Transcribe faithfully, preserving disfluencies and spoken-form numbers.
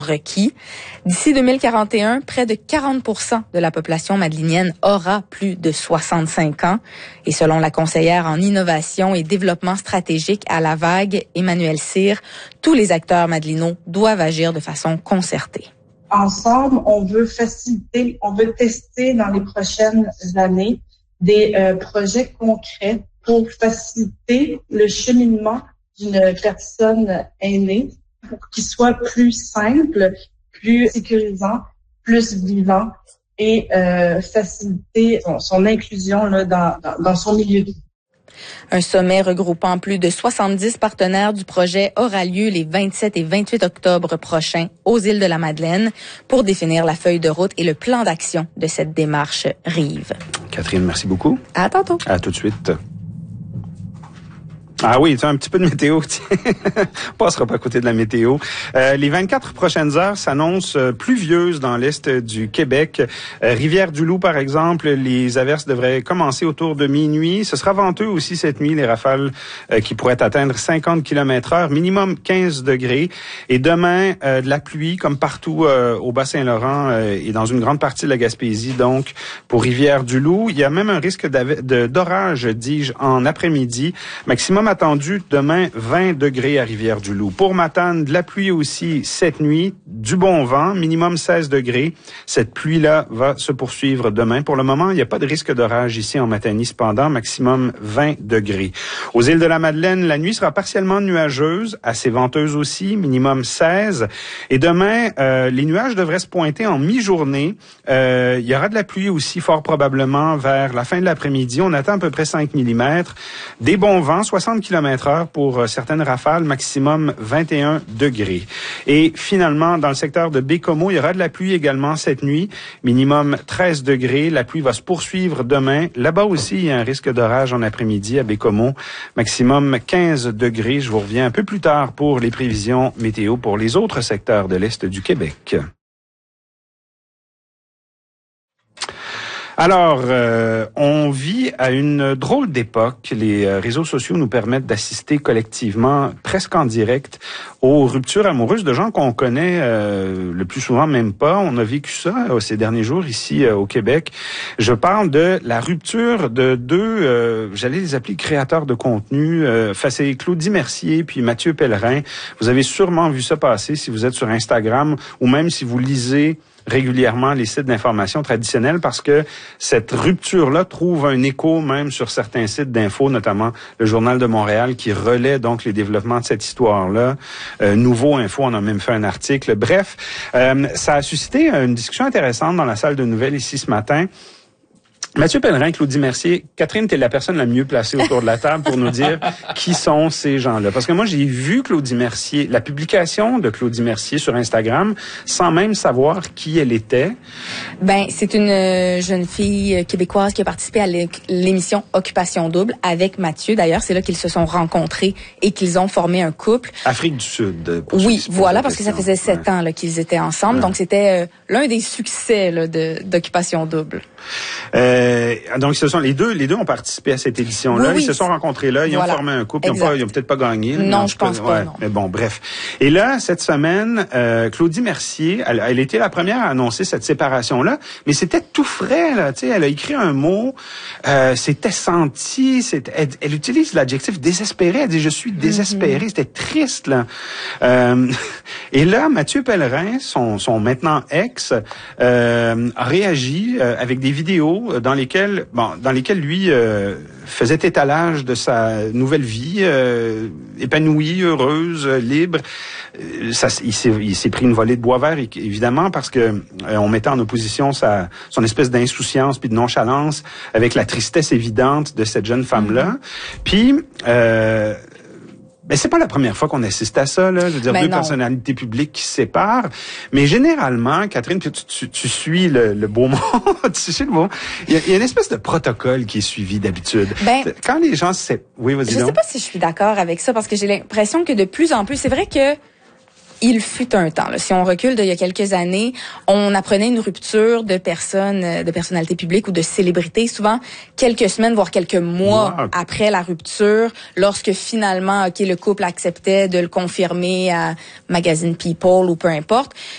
requis. D'ici deux mille quarante et un, près de quarante pour cent de la population madelinienne aura plus de soixante-cinq ans. Et selon la conseillère en innovation et développement stratégique à la Vague, Emmanuelle Cyr, tous les acteurs madelinots doivent agir de façon concertée. Ensemble, on veut faciliter, on veut tester dans les prochaines années des euh, projets concrets pour faciliter le cheminement d'une personne aînée pour qu'il soit plus simple, plus sécurisant, plus vivant et euh, faciliter son, son inclusion là, dans, dans, dans son milieu de vie. Un sommet regroupant plus de soixante-dix partenaires du projet aura lieu les vingt-sept et vingt-huit octobre prochains aux îles de la Madeleine pour définir la feuille de route et le plan d'action de cette démarche Rive. Catherine, merci beaucoup. À tantôt. À tout de suite. Ah oui, tu as un petit peu de météo. On passera pas à côté de la météo. Euh, les vingt-quatre prochaines heures s'annoncent euh, pluvieuses dans l'est du Québec. Euh, Rivière-du-Loup, par exemple, les averses devraient commencer autour de minuit. Ce sera venteux aussi cette nuit, les rafales euh, qui pourraient atteindre cinquante kilomètres heure, minimum quinze degrés. Et demain, euh, de la pluie comme partout euh, au Bas-Saint-Laurent euh, et dans une grande partie de la Gaspésie. Donc, pour Rivière-du-Loup, il y a même un risque de, d'orage, dis-je, en après-midi. Maximum attendu demain vingt degrés à Rivière-du-Loup. Pour Matane, de la pluie aussi cette nuit, du bon vent, minimum seize degrés. Cette pluie-là va se poursuivre demain. Pour le moment, il n'y a pas de risque d'orage ici en Matanie, cependant, maximum vingt degrés. Aux îles de la Madeleine, la nuit sera partiellement nuageuse, assez venteuse aussi, minimum seize. Et demain, euh, les nuages devraient se pointer en mi-journée. Euh, il y aura de la pluie aussi, fort probablement, vers la fin de l'après-midi. On attend à peu près cinq millimètres. Des bons vents, soixante kilomètres heure pour certaines rafales, maximum vingt et un degrés. Et finalement, dans le secteur de Baie-Comeau, il y aura de la pluie également cette nuit, minimum treize degrés. La pluie va se poursuivre demain. Là-bas aussi, il y a un risque d'orage en après-midi à Baie-Comeau, maximum quinze degrés. Je vous reviens un peu plus tard pour les prévisions météo pour les autres secteurs de l'Est du Québec. Alors, euh, on vit à une drôle d'époque. Les euh, réseaux sociaux nous permettent d'assister collectivement, presque en direct, aux ruptures amoureuses de gens qu'on connaît euh, le plus souvent même pas. On a vécu ça euh, ces derniers jours ici euh, au Québec. Je parle de la rupture de deux, euh, j'allais les appeler créateurs de contenu, euh, c'est Claudie Mercier puis Mathieu Pellerin. Vous avez sûrement vu ça passer si vous êtes sur Instagram ou même si vous lisez régulièrement les sites d'information traditionnels parce que cette rupture-là trouve un écho même sur certains sites d'infos, notamment le Journal de Montréal qui relaie donc les développements de cette histoire-là. Euh, Nouveau Info, on a même fait un article. Bref, euh, ça a suscité une discussion intéressante dans la salle de nouvelles ici ce matin. Mathieu Pellerin, Claudie Mercier, Catherine, t'es la personne la mieux placée autour de la table pour nous dire qui sont ces gens-là. Parce que moi, j'ai vu Claudie Mercier, la publication de Claudie Mercier sur Instagram, sans même savoir qui elle était. Ben, c'est une jeune fille québécoise qui a participé à l'émission Occupation Double avec Mathieu. D'ailleurs, c'est là qu'ils se sont rencontrés et qu'ils ont formé un couple. Afrique du Sud. Oui, voilà, parce que ça faisait sept ouais. ans là, qu'ils étaient ensemble. Ouais. Donc, c'était euh, l'un des succès là, de, d'Occupation Double. Euh, donc, ce sont les deux, les deux ont participé à cette édition-là. Oui, oui. Ils se sont rencontrés là, ils voilà. ont formé un couple. Ils ont, pas, ils ont peut-être pas gagné. Non, je pense cas, pas. Ouais. Non. Mais bon, bref. Et là, cette semaine, euh, Claudie Mercier, elle, elle était la première à annoncer cette séparation-là, mais c'était tout frais. Là, tu sais, elle a écrit un mot. Euh, c'était senti. C'était, elle, elle utilise l'adjectif désespéré. Elle dit je suis désespérée. Mm-hmm. C'était triste là. Euh, et là, Mathieu Pellerin, son, son maintenant ex, euh, a réagi euh, avec des vidéos dans lesquelles, bon, dans lesquelles lui euh, faisait étalage de sa nouvelle vie, euh, épanouie, heureuse, libre. Ça, il s'est, il s'est pris une volée de bois vert, évidemment, parce que euh, on mettait en opposition sa, son espèce d'insouciance puis de nonchalance avec la tristesse évidente de cette jeune femme-là. Mm-hmm. Puis, euh, ben, c'est pas la première fois qu'on assiste à ça, là. Je veux dire, ben deux non. personnalités publiques qui se séparent. Mais généralement, Catherine, tu, tu, tu suis le, le beau monde, tu suis le beau. Il y, a, il y a une espèce de protocole qui est suivi d'habitude. Ben, quand les gens se... Oui, vas-y Je donc. sais pas si je suis d'accord avec ça, parce que j'ai l'impression que de plus en plus, c'est vrai que il fut un temps, là. Si on recule d'il y a quelques années, on apprenait une rupture de personnes, de personnalités publiques ou de célébrités, souvent quelques semaines, voire quelques mois wow. après la rupture, lorsque finalement, ok, le couple acceptait de le confirmer à Magazine People ou peu importe.